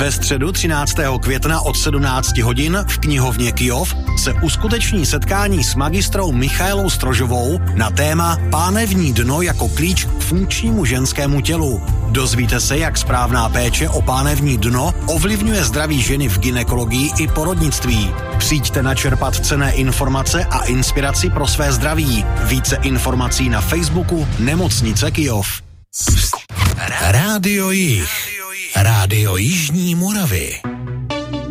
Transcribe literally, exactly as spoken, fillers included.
Ve středu třináctého května od sedmnáct hodin v knihovně Kyjov se uskuteční setkání s magistrou Michaelou Strožovou na téma Pánevní dno jako klíč k funkčnímu ženskému tělu. Dozvíte se, jak správná péče o pánevní dno ovlivňuje zdraví ženy v gynekologii i porodnictví. Přijďte načerpat cenné informace a inspiraci pro své zdraví. Více informací na Facebooku Nemocnice Kyjov. Rádio Jih. Rádio Jižní Moravy.